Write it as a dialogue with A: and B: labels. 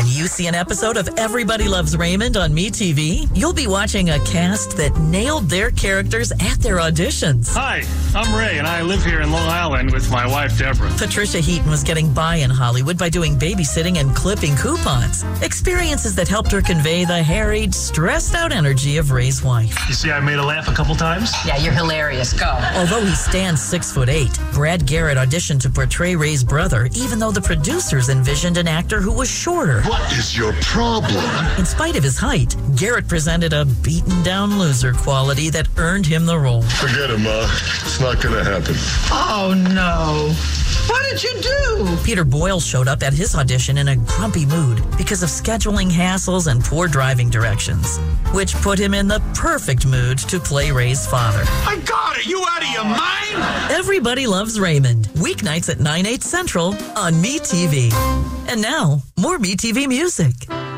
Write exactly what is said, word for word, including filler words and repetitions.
A: When you see an episode of Everybody Loves Raymond on MeTV, you'll be watching a cast that nailed their characters at their auditions.
B: Hi, I'm Ray, and I live here in Long Island with my wife, Deborah.
A: Patricia Heaton was getting by in Hollywood by doing babysitting and clipping coupons, experiences that helped her convey the harried, stressed-out energy of Ray's wife.
B: You see, I made her laugh a couple times.
C: Yeah, you're hilarious. Go.
A: Although he stands six foot eight, Brad Garrett auditioned to portray Ray's brother, even though the producers envisioned an actor who was shorter.
D: What is your problem?
A: In spite of his height, Garrett presented a beaten-down loser quality that earned him the role.
D: Forget it, Ma. It's not gonna happen.
C: Oh, no. What did you do?
A: Peter Boyle showed up at his audition in a grumpy mood because of scheduling hassles and poor driving directions, which put him in the perfect mood to play Ray's father.
E: My God, are you out of your mind?
A: Everybody Loves Raymond, weeknights at nine, eight central on MeTV. And now, more MeTV music.